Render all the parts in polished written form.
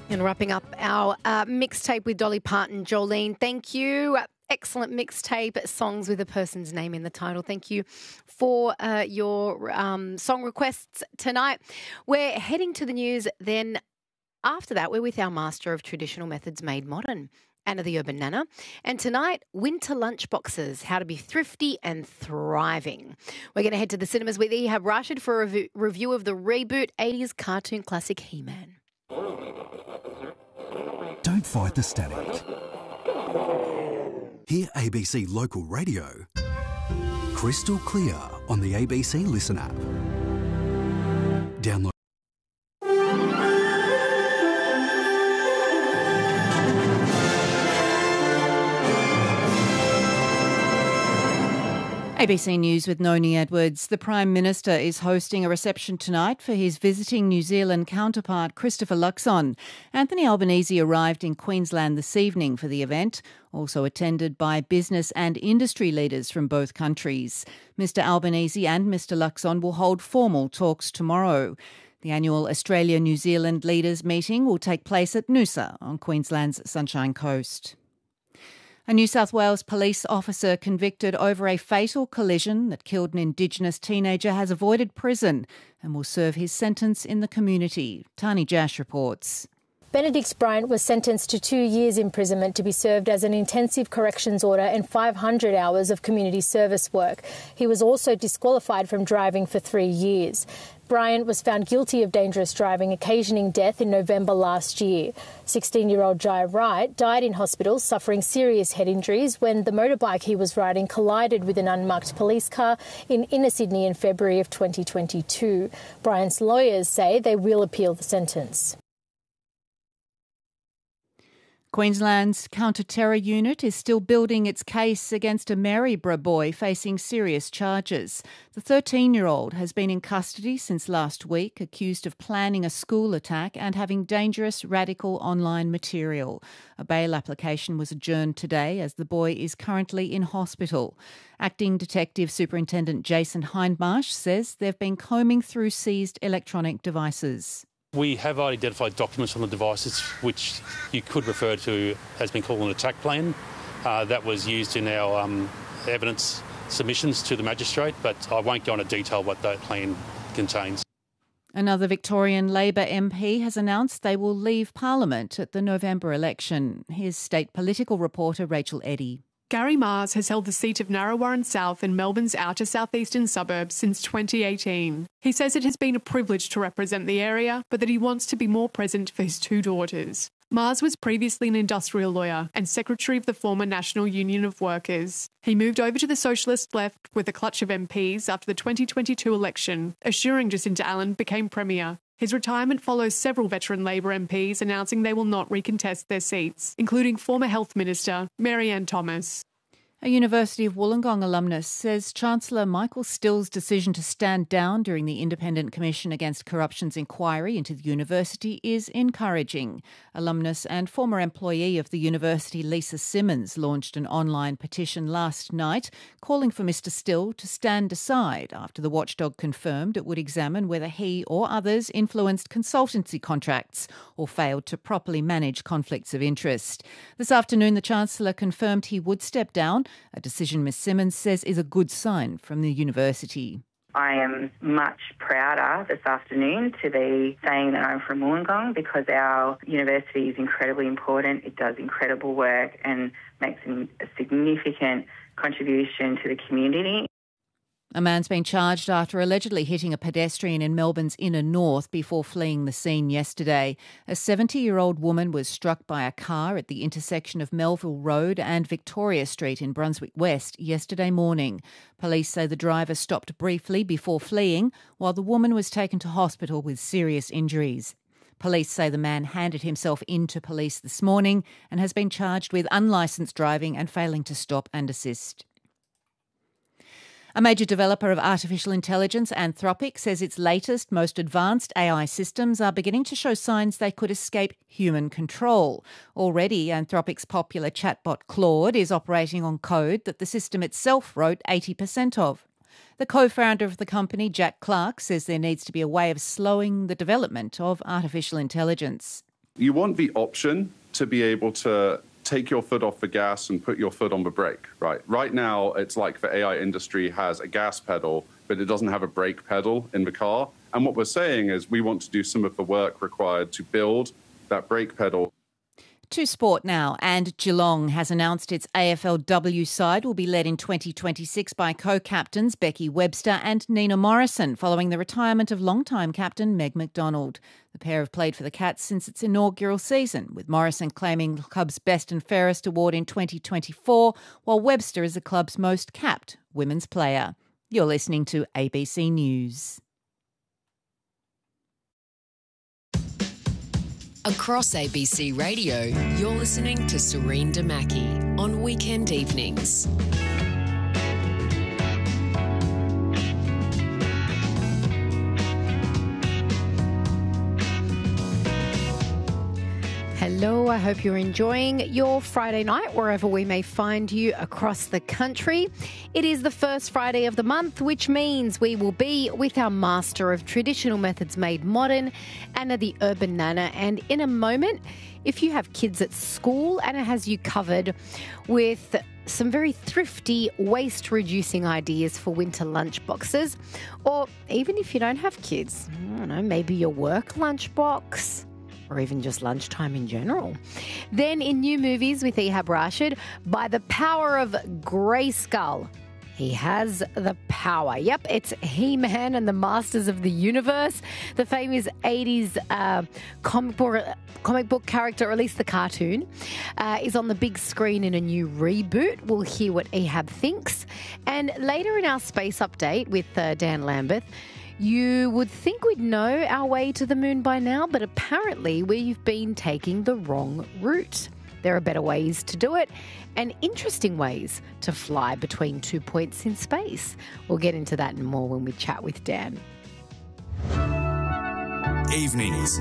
And wrapping up our mixtape with Dolly Parton, Jolene, thank you. Excellent mixtape, songs with a person's name in the title. Thank you for your song requests tonight. We're heading to the news. Then after that, we're with our master of traditional methods made modern, Anna the Urban Nana. And tonight, winter lunchboxes, how to be thrifty and thriving. We're going to head to the cinemas with Ehab Rashid for a review of the reboot 80s cartoon classic He-Man. Don't fight the static. Hear ABC Local Radio crystal clear on the ABC Listen app. Download. ABC News with Noni Edwards. The Prime Minister is hosting a reception tonight for his visiting New Zealand counterpart Christopher Luxon. Anthony Albanese arrived in Queensland this evening for the event, also attended by business and industry leaders from both countries. Mr Albanese and Mr Luxon will hold formal talks tomorrow. The annual Australia-New Zealand leaders meeting will take place at Noosa on Queensland's Sunshine Coast. A New South Wales police officer convicted over a fatal collision that killed an Indigenous teenager has avoided prison and will serve his sentence in the community. Tani Jash reports. Benedict Bryant was sentenced to 2 years imprisonment to be served as an intensive corrections order and 500 hours of community service work. He was also disqualified from driving for 3 years. Bryant was found guilty of dangerous driving, occasioning death in November last year. 16-year-old Jai Wright died in hospital suffering serious head injuries when the motorbike he was riding collided with an unmarked police car in inner Sydney in February of 2022. Bryant's lawyers say they will appeal the sentence. Queensland's counter-terror unit is still building its case against a Maryborough boy facing serious charges. The 13-year-old has been in custody since last week, accused of planning a school attack and having dangerous radical online material. A bail application was adjourned today as the boy is currently in hospital. Acting Detective Superintendent Jason Hindmarsh says they've been combing through seized electronic devices. We have identified documents on the devices which you could refer to as being called an attack plan. That was used in our evidence submissions to the magistrate, but I won't go into detail what that plan contains. Another Victorian Labor MP has announced they will leave Parliament at the November election. Here's state political reporter Rachel Eddy. Gary Mars has held the seat of Narrawarren South in Melbourne's outer southeastern suburbs since 2018. He says it has been a privilege to represent the area, but that he wants to be more present for his 2 daughters. Mars was previously an industrial lawyer and secretary of the former National Union of Workers. He moved over to the Socialist left with a clutch of MPs after the 2022 election, assuring Jacinta Allen became Premier. His retirement follows several veteran Labor MPs announcing they will not recontest their seats, including former Health Minister Mary-Ann Thomas. A University of Wollongong alumnus says Chancellor Michael Still's decision to stand down during the Independent Commission against Corruption's inquiry into the university is encouraging. Alumnus and former employee of the university Lisa Simmons launched an online petition last night calling for Mr Still to stand aside after the watchdog confirmed it would examine whether he or others influenced consultancy contracts or failed to properly manage conflicts of interest. This afternoon, the Chancellor confirmed he would step down, a decision Ms Simmons says is a good sign from the university. I am much prouder this afternoon to be saying that I'm from Wollongong because our university is incredibly important. It does incredible work and makes a significant contribution to the community. A man's been charged after allegedly hitting a pedestrian in Melbourne's inner north before fleeing the scene yesterday. A 70-year-old woman was struck by a car at the intersection of Melville Road and Victoria Street in Brunswick West yesterday morning. Police say the driver stopped briefly before fleeing, while the woman was taken to hospital with serious injuries. Police say the man handed himself in to police this morning and has been charged with unlicensed driving and failing to stop and assist. A major developer of artificial intelligence, Anthropic, says its latest, most advanced AI systems are beginning to show signs they could escape human control. Already, Anthropic's popular chatbot Claude is operating on code that the system itself wrote 80% of. The co-founder of the company, Jack Clark, says there needs to be a way of slowing the development of artificial intelligence. You want the option to be able to take your foot off the gas and put your foot on the brake, right? Right now, it's like the AI industry has a gas pedal, but it doesn't have a brake pedal in the car. And what we're saying is we want to do some of the work required to build that brake pedal. To sport now, and Geelong has announced its AFLW side will be led in 2026 by co-captains Becky Webster and Nina Morrison, following the retirement of long-time captain Meg McDonald. The pair have played for the Cats since its inaugural season, with Morrison claiming the club's Best and Fairest award in 2024, while Webster is the club's most capped women's player. You're listening to ABC News. Across ABC Radio, you're listening to Serene Damaki on weekend evenings. Hello, I hope you're enjoying your Friday night wherever we may find you across the country. It is the first Friday of the month, which means we will be with our master of traditional methods made modern, Anna the Urban Nana. And in a moment, if you have kids at school, Anna has you covered with some very thrifty waste-reducing ideas for winter lunchboxes. Or even if you don't have kids, I don't know, maybe your work lunchbox, or even just lunchtime in general. Then in new movies with Ehab Rashid, by the power of Grayskull. He has the power. Yep, it's He-Man and the Masters of the Universe. The famous 80s comic book character, or at least the cartoon, is on the big screen in a new reboot. We'll hear what Ehab thinks. And later in our space update with Dan Lambeth, you would think we'd know our way to the moon by now, but apparently we've been taking the wrong route. There are better ways to do it and interesting ways to fly between 2 points in space. We'll get into that and more when we chat with Dan. Evenings.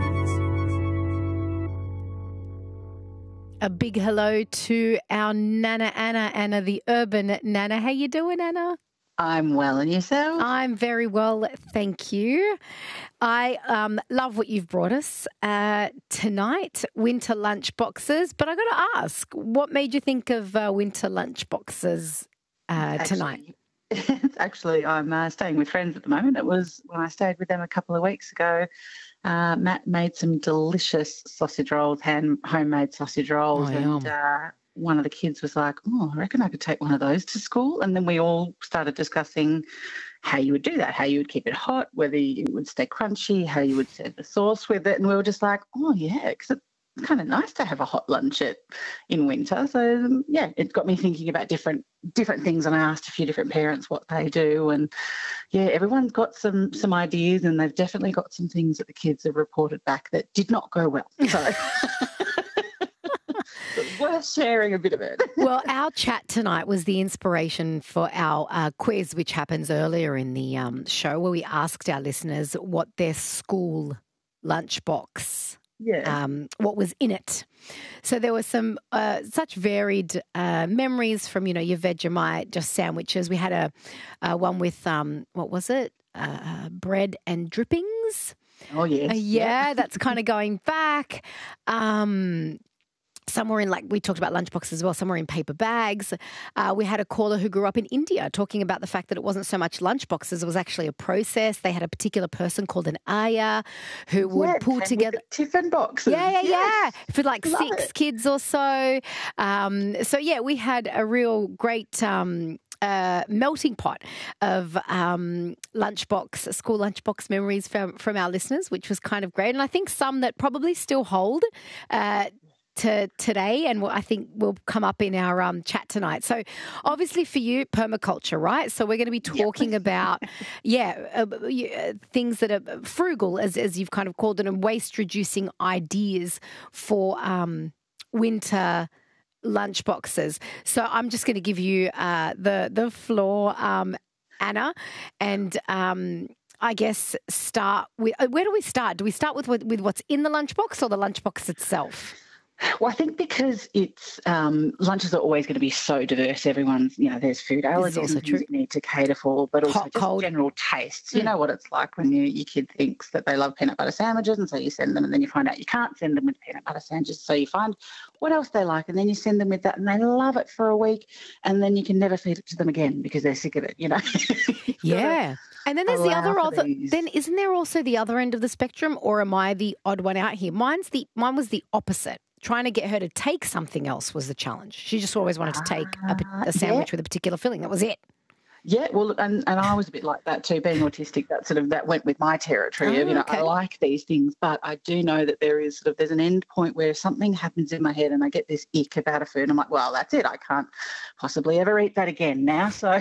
A big hello to our Nana Anna the Urban Nana. How you doing, Anna? I'm well, and yourself? I'm very well, thank you. I love what you've brought us tonight, winter lunch boxes. But I got to ask, what made you think of winter lunch boxes tonight? Actually, I'm staying with friends at the moment. It was when I stayed with them a couple of weeks ago. Matt made some delicious sausage rolls, homemade sausage rolls, and one of the kids was like, I reckon I could take one of those to school. And then we all started discussing how you would do that, how you would keep it hot, whether it would stay crunchy, how you would serve the sauce with it. And we were just like, because it's kind of nice to have a hot lunch in winter. So, it got me thinking about different things. And I asked a few different parents what they do. And, everyone's got some ideas, and they've definitely got some things that the kids have reported back that did not go well. So... It's worth sharing a bit of it. Well, our chat tonight was the inspiration for our quiz, which happens earlier in the show, where we asked our listeners what their school lunchbox, what was in it. So there were some such varied memories from, your Vegemite, just sandwiches. We had a one with, what was it? Bread and drippings. Oh, yes. That's kind of going back. Somewhere in, we talked about lunchboxes as well, somewhere in paper bags. We had a caller who grew up in India talking about the fact that it wasn't so much lunchboxes, it was actually a process. They had a particular person called an ayah who would pull together tiffin boxes. For 6 kids or so. We had a real great melting pot of school lunchbox memories from our listeners, which was kind of great. And I think some that probably still hold to today, and I think will come up in our chat tonight. So obviously for you, permaculture, right? So we're going to be talking about, things that are frugal, as you've kind of called it, and waste-reducing ideas for winter lunchboxes. So I'm just going to give you the floor, Anna, and I guess start with, where do we start? Do we start with what's in the lunchbox or the lunchbox itself? Well, I think because it's lunches are always going to be so diverse. Everyone's, there's food allergies and things you need to cater for, but also Hot, just cold. general tastes. You know what it's like when your kid thinks that they love peanut butter sandwiches, and so you send them, and then you find out you can't send them with peanut butter sandwiches. So you find what else they like, and then you send them with that, and they love it for a week, and then you can never feed it to them again because they're sick of it. Yeah. And then there's the other. Then isn't there also the other end of the spectrum, or am I the odd one out here? Mine was the opposite. Trying to get her to take something else was the challenge. She just always wanted to take a sandwich with a particular filling. That was it. Yeah, well, and I was a bit like that too, being autistic. That went with my territory of, I like these things, but I do know that there's an end point where something happens in my head and I get this ick about a food. I'm like, well, that's it. I can't possibly ever eat that again now. So,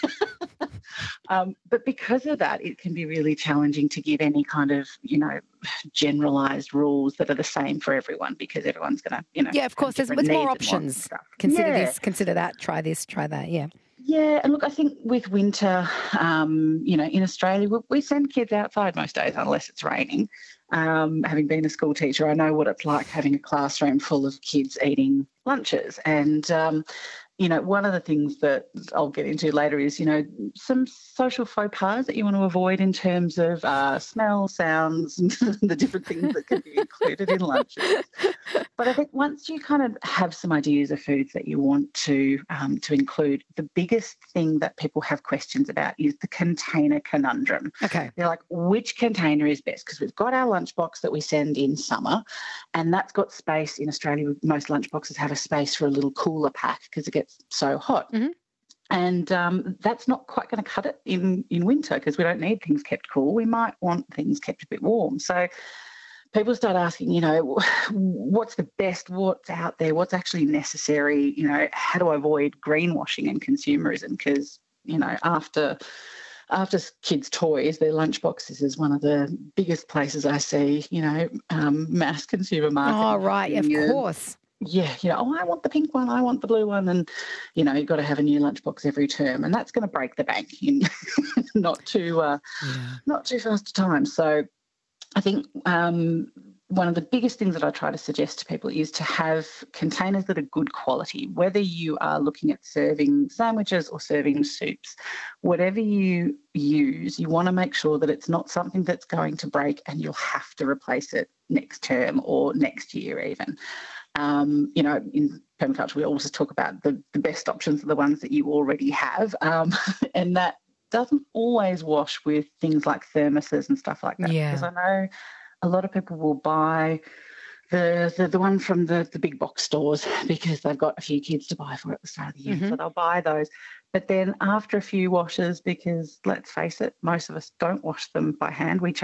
but because of that, it can be really challenging to give any kind of, generalised rules that are the same for everyone, because everyone's going to, Yeah, of course. There's more options. Consider this, consider that, try this, try that. Yeah. Yeah, and look, I think with winter, in Australia, we send kids outside most days unless it's raining. Having been a school teacher, I know what it's like having a classroom full of kids eating lunches. And, one of the things that I'll get into later is, some social faux pas that you want to avoid in terms of smell, sounds, and the different things that can be included in lunches. But I think once you kind of have some ideas of foods that you want to include, the biggest thing that people have questions about is the container conundrum. Okay. They're like, which container is best? Because we've got our lunchbox that we send in summer, and that's got space. In Australia, most lunchboxes have a space for a little cooler pack because it gets so hot. Mm-hmm. And that's not quite going to cut it in winter, because we don't need things kept cool. We might want things kept a bit warm. So people start asking, what's the best, what's out there, what's actually necessary, how do I avoid greenwashing and consumerism? Because, after kids' toys, their lunchboxes is one of the biggest places I see, mass consumer marketing. Oh, right, of course. Yeah, I want the pink one, I want the blue one, and, you've got to have a new lunchbox every term, and that's going to break the bank in not too fast a time. So I think one of the biggest things that I try to suggest to people is to have containers that are good quality, whether you are looking at serving sandwiches or serving soups. Whatever you use, you want to make sure that it's not something that's going to break and you'll have to replace it next term or next year even. In permaculture, we always talk about the best options are the ones that you already have, and that doesn't always wash with things like thermoses and stuff like that. Yeah. Because I know a lot of people will buy the one from the big box stores because they've got a few kids to buy for at the start of the year. Mm-hmm. So they'll buy those. But then after a few washes, because let's face it, most of us don't wash them by hand. We